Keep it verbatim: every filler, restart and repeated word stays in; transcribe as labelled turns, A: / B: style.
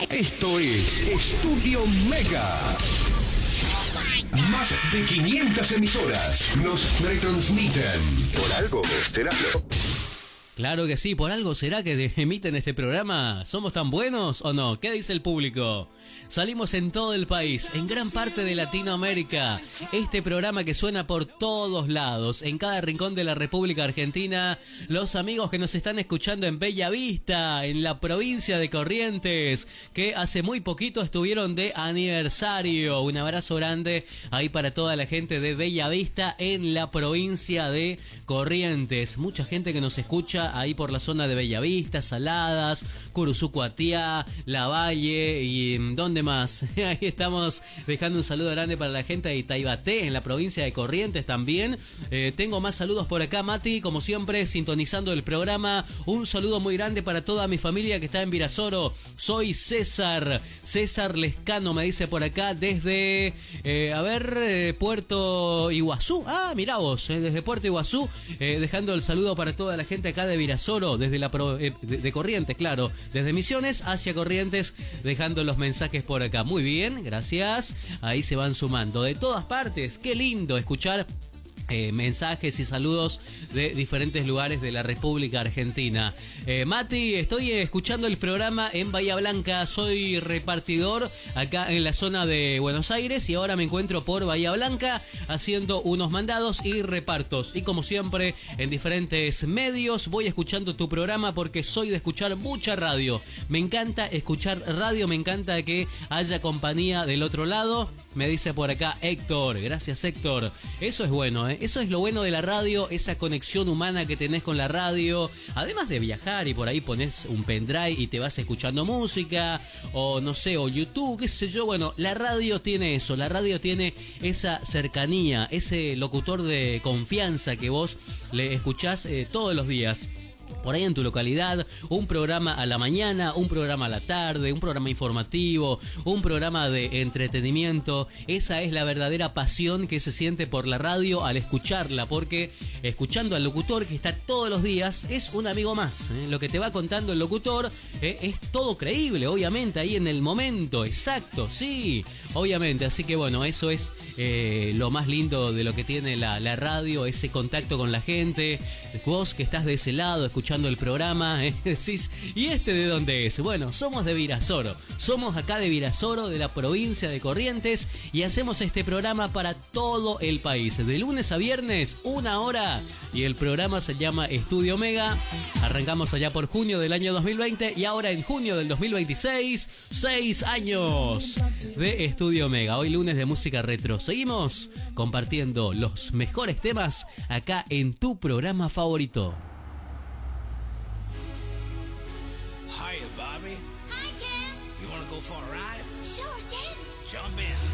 A: Esto es Estudio Mega. Más de quinientas emisoras nos retransmiten. Por algo será.
B: Claro que sí, por algo será que emiten este programa. ¿Somos tan buenos o no? ¿Qué dice el público? Salimos en todo el país, en gran parte de Latinoamérica. Este programa que suena por todos lados, en cada rincón de la República Argentina. Los amigos que nos están escuchando en Bella Vista, en la provincia de Corrientes, que hace muy poquito estuvieron de aniversario. Un abrazo grande ahí para toda la gente de Bella Vista en la provincia de Corrientes. Mucha gente que nos escucha ahí por la zona de Bellavista, Saladas, Curuzucuatiá, La Valle y ¿dónde más? Ahí estamos dejando un saludo grande para la gente de Itaibaté, en la provincia de Corrientes también. Eh, tengo más saludos por acá, Mati, como siempre, sintonizando el programa. Un saludo muy grande para toda mi familia que está en Virasoro. Soy César, César Lescano me dice por acá desde, eh, a ver, eh, Puerto Iguazú. Ah, mirá vos, eh, desde Puerto Iguazú, eh, dejando el saludo para toda la gente acá de Virasoro, desde la pro, eh, de, de Corrientes, claro, desde Misiones hacia Corrientes, dejando los mensajes por acá. Muy bien, gracias. Ahí se van sumando de todas partes. Qué lindo escuchar Eh, mensajes y saludos de diferentes lugares de la República Argentina. eh, Mati, estoy escuchando el programa en Bahía Blanca. Soy repartidor acá en la zona de Buenos Aires y ahora me encuentro por Bahía Blanca haciendo unos mandados y repartos, y como siempre en diferentes medios voy escuchando tu programa porque soy de escuchar mucha radio. Me encanta escuchar radio, me encanta que haya compañía del otro lado. Me dice por acá Héctor. Gracias, Héctor. Eso es bueno, ¿eh? Eso es lo bueno de la radio, esa conexión humana que tenés con la radio. Además de viajar y por ahí pones un pendrive y te vas escuchando música, o no sé, o YouTube, qué sé yo. Bueno, la radio tiene eso, la radio tiene esa cercanía, ese locutor de confianza que vos le escuchás eh, todos los días. Por ahí en tu localidad, un programa a la mañana, un programa a la tarde, un programa informativo, un programa de entretenimiento. Esa es la verdadera pasión que se siente por la radio al escucharla, porque escuchando al locutor que está todos los días es un amigo más, ¿eh? Lo que te va contando el locutor ¿eh? es todo creíble, obviamente, ahí en el momento, exacto, sí, obviamente. Así que bueno, eso es eh, lo más lindo de lo que tiene la, la radio, ese contacto con la gente. Vos que estás de ese lado escuchando el programa, ¿eh? Decís, ¿y este de dónde es? Bueno, somos de Virasoro, somos acá de Virasoro, de la provincia de Corrientes, y hacemos este programa para todo el país, de lunes a viernes, una hora, y el programa se llama Estudio Mega. Arrancamos allá por junio del año dos mil veinte, y ahora en junio del dos mil veintiséis, seis años de Estudio Mega. Hoy lunes de música retro, seguimos compartiendo los mejores temas acá en tu programa favorito.
C: Hiya, Bobby.
D: Hi, Ken.
C: You wanna go for a ride?
D: Sure, Ken.
C: Jump in.